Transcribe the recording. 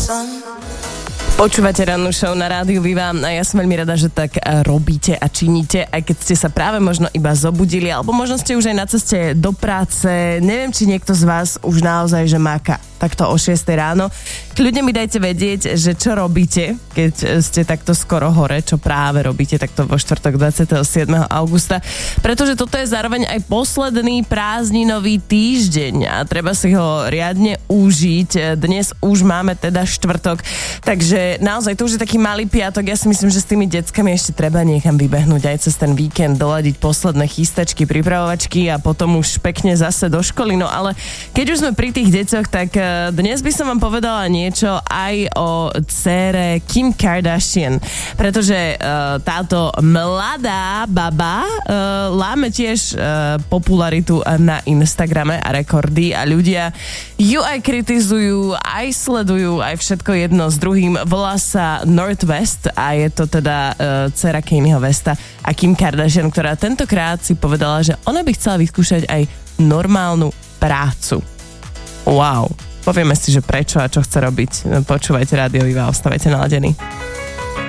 Počúvate rannú show na rádiu Viva a ja som veľmi rada, že tak robíte a činíte, aj keď ste sa práve možno iba zobudili, alebo možno ste už aj na ceste do práce. Neviem, či niekto z vás už naozaj, že máka takto o 6 ráno. Kľudne mi dajte vedieť, že čo robíte, keď ste takto skoro hore, čo práve robíte takto vo štvrtok 27. augusta, pretože toto je zároveň aj posledný prázdninový týždeň a treba si ho riadne užiť. Dnes už máme teda štvrtok, takže naozaj to už je taký malý piatok. Ja si myslím, že s tými deckami ešte treba niekam vybehnúť aj cez ten víkend, doladiť posledné chystačky, pripravovačky a potom už pekne zase do školy. No ale keď už sme pri tých decoch, tak dnes by som vám povedala niečo aj o dcére Kim Kardashian, pretože táto mladá baba láme tiež popularitu na Instagrame a rekordy a ľudia ju aj kritizujú, aj sledujú, aj všetko jedno s druhým. Volá sa North West a je to teda dcera Kanyeho Westa a Kim Kardashian, ktorá tentokrát si povedala, že ona by chcela vyskúšať aj normálnu prácu. Wow. Povieme si, že prečo a čo chce robiť. Počúvajte Rádio Viva, ostávajte naladení.